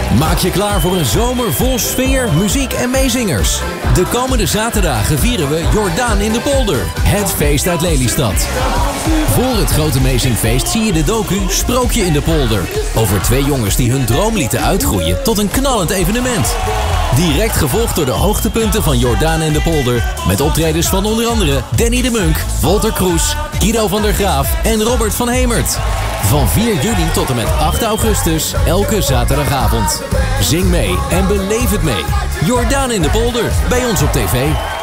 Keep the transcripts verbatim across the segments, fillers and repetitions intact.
Maak je klaar voor een zomer vol sfeer, muziek en meezingers. De komende zaterdagen vieren we Jordaan in de Polder. Het feest uit Lelystad. Voor het grote meezingfeest zie je de docu Sprookje in de Polder. Over twee jongens die hun droom lieten uitgroeien tot een knallend evenement. Direct gevolgd door de hoogtepunten van Jordaan in de Polder. Met optredens van onder andere Danny de Munk, Walter Kroes, Guido van der Graaf en Robert van Hemert. Van vier juli tot en met acht augustus, elke zaterdagavond. Zing mee en beleef het mee. Jordaan in de Polder, bij ons op tv.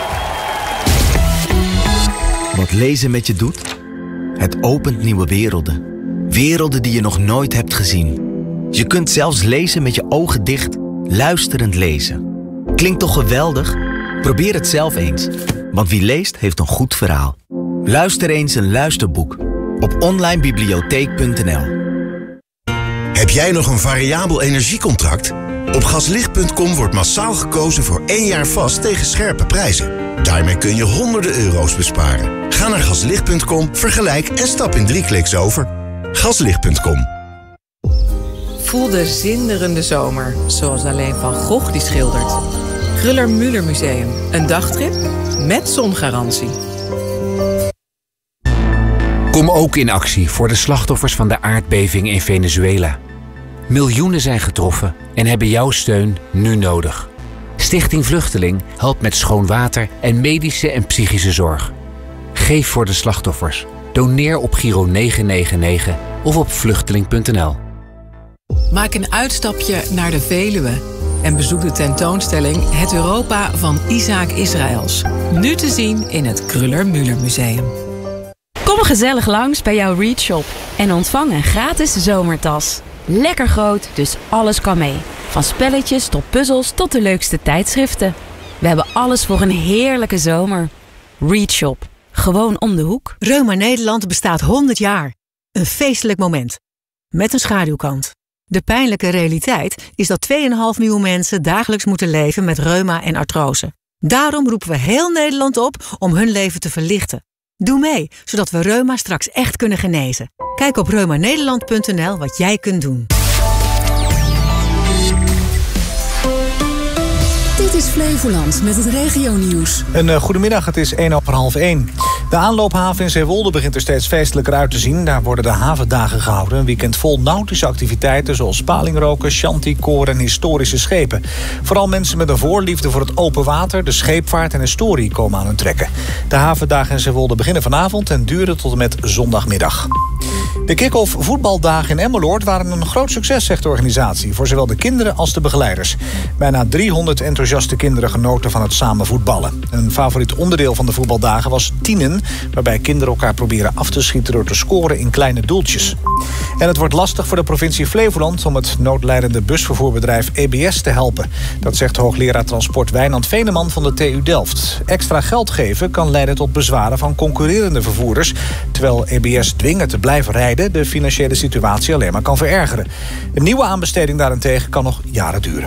Wat lezen met je doet? Het opent nieuwe werelden. Werelden die je nog nooit hebt gezien. Je kunt zelfs lezen met je ogen dicht, luisterend lezen. Klinkt toch geweldig? Probeer het zelf eens. Want wie leest, heeft een goed verhaal. Luister eens een luisterboek op online bibliotheek punt n l. Heb jij nog een variabel energiecontract? Op gaslicht punt com wordt massaal gekozen voor één jaar vast tegen scherpe prijzen. Daarmee kun je honderden euro's besparen. Ga naar gaslicht punt com, vergelijk en stap in drie kliks over. gaslicht punt com. Voel de zinderende zomer, zoals alleen Van Gogh die schildert. Kruller-Müller Museum, een dagtrip met zongarantie. Kom ook in actie voor de slachtoffers van de aardbeving in Venezuela. Miljoenen zijn getroffen en hebben jouw steun nu nodig. Stichting Vluchteling helpt met schoon water en medische en psychische zorg. Geef voor de slachtoffers. Doneer op Giro negen negen negen of op vluchteling punt n l. Maak een uitstapje naar de Veluwe en bezoek de tentoonstelling Het Europa van Isaac Israëls. Nu te zien in het Kruller-Müller Museum. Kom gezellig langs bij jouw Read Shop en ontvang een gratis zomertas. Lekker groot, dus alles kan mee. Van spelletjes tot puzzels tot de leukste tijdschriften. We hebben alles voor een heerlijke zomer. Read Shop. Gewoon om de hoek. Reuma Nederland bestaat honderd jaar. Een feestelijk moment. Met een schaduwkant. De pijnlijke realiteit is dat twee komma vijf miljoen mensen dagelijks moeten leven met reuma en artrose. Daarom roepen we heel Nederland op om hun leven te verlichten. Doe mee, zodat we reuma straks echt kunnen genezen. Kijk op reuma nederland punt n l wat jij kunt doen. Dit is Flevoland met het regionieuws. Een uh, goedemiddag, het is één over half één. De aanloophaven in Zeewolde begint er steeds feestelijker uit te zien. Daar worden de havendagen gehouden. Een weekend vol nautische activiteiten zoals spalingroken, shanty, koor en historische schepen. Vooral mensen met een voorliefde voor het open water, de scheepvaart en historie komen aan hun trekken. De havendagen in Zeewolde beginnen vanavond en duren tot en met zondagmiddag. De kick-off voetbaldagen in Emmeloord waren een groot succes, zegt de organisatie, voor zowel de kinderen als de begeleiders. Bijna driehonderd enthousiaste kinderen genoten van het samen voetballen. Een favoriet onderdeel van de voetbaldagen was tienen, waarbij kinderen elkaar proberen af te schieten door te scoren in kleine doeltjes. En het wordt lastig voor de provincie Flevoland om het noodlijdende busvervoerbedrijf E B S te helpen. Dat zegt hoogleraar transport Wijnand Veneman van de T U Delft. Extra geld geven kan leiden tot bezwaren van concurrerende vervoerders, terwijl E B S dwingen te blijven rijden de financiële situatie alleen maar kan verergeren. Een nieuwe aanbesteding daarentegen kan nog jaren duren.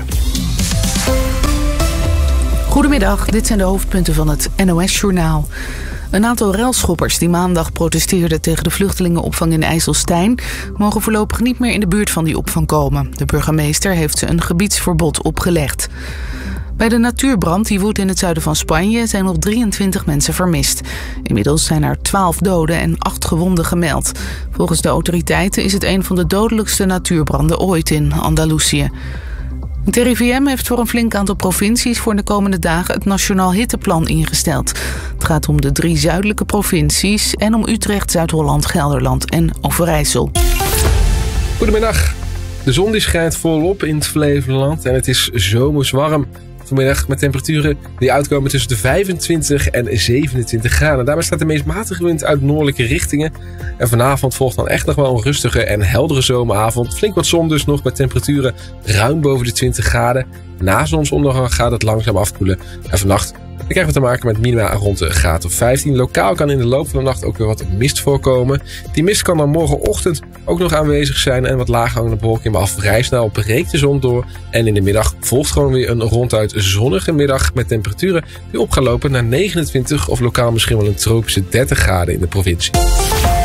Goedemiddag, dit zijn de hoofdpunten van het N O S-journaal. Een aantal relschoppers die maandag protesteerden tegen de vluchtelingenopvang in IJsselstein mogen voorlopig niet meer in de buurt van die opvang komen. De burgemeester heeft ze een gebiedsverbod opgelegd. Bij de natuurbrand die woedt in het zuiden van Spanje zijn nog drieëntwintig mensen vermist. Inmiddels zijn er twaalf doden en acht gewonden gemeld. Volgens de autoriteiten is het een van de dodelijkste natuurbranden ooit in Andalusië. Het R I V M heeft voor een flink aantal provincies voor de komende dagen het Nationaal Hitteplan ingesteld. Het gaat om de drie zuidelijke provincies en om Utrecht, Zuid-Holland, Gelderland en Overijssel. Goedemiddag. De zon die schijnt volop in het Flevoland en het is zomers warm. Vanmiddag met temperaturen die uitkomen tussen de vijfentwintig en zevenentwintig graden. Daarbij staat de meest matige wind uit noordelijke richtingen. En vanavond volgt dan echt nog wel een rustige en heldere zomeravond. Flink wat zon dus nog met temperaturen ruim boven de twintig graden. Na zonsondergang gaat het langzaam afkoelen. En vannacht dan krijgen we te maken met minima rond de graad of vijftien. Lokaal kan in de loop van de nacht ook weer wat mist voorkomen. Die mist kan dan morgenochtend ook nog aanwezig zijn en wat laaghangende bewolking, maar al vrij snel breekt de zon door. En in de middag volgt gewoon weer een ronduit zonnige middag met temperaturen die op gaan lopen naar negenentwintig of lokaal misschien wel een tropische dertig graden in de provincie.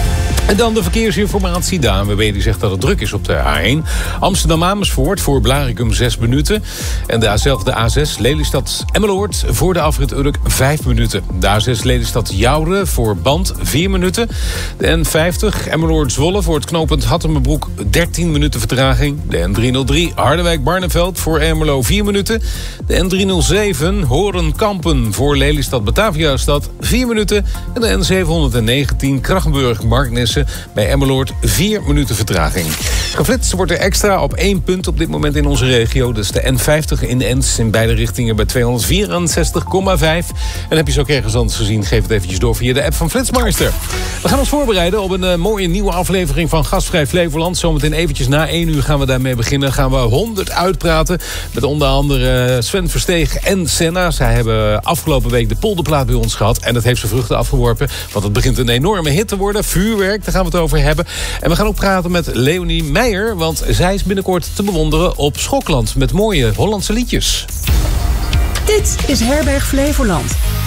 En dan de verkeersinformatie. De A N W B die zegt dat het druk is op de A één. Amsterdam-Amersfoort voor Blaricum zes minuten. En dezelfde A zes Lelystad-Emmeloord voor de afrit Urk vijf minuten. De A zes Lelystad-Jouren voor Band vier minuten. De N vijftig Emmeloord-Zwolle voor het knooppunt Hattemerbroek dertien minuten vertraging. De N driehonderddrie Harderwijk-Barneveld voor Ermelo vier minuten. De N driehonderdzeven Horen-Kampen voor Lelystad-Batavia-stad vier minuten. En de N zevenhonderdnegentien Krachenburg-Marknesse bij Emmeloord vier minuten vertraging. Geflitst wordt er extra op één punt op dit moment in onze regio. Dat is de N vijftig in Ens in beide richtingen bij tweehonderdvierenzestig komma vijf. En heb je zo ook ergens anders gezien, geef het eventjes door via de app van Flitsmeister. We gaan ons voorbereiden op een uh, mooie nieuwe aflevering van Gastvrij Flevoland. Zometeen eventjes na één uur gaan we daarmee beginnen. Gaan we honderd uitpraten met onder andere Sven Versteeg en Senna. Zij hebben afgelopen week de polderplaat bij ons gehad. En dat heeft zijn vruchten afgeworpen. Want het begint een enorme hit te worden. Vuurwerk, daar gaan we het over hebben. En we gaan ook praten met Leonie Meijer. Want zij is binnenkort te bewonderen op Schokland. Met mooie Hollandse liedjes. Dit is Herberg Flevoland.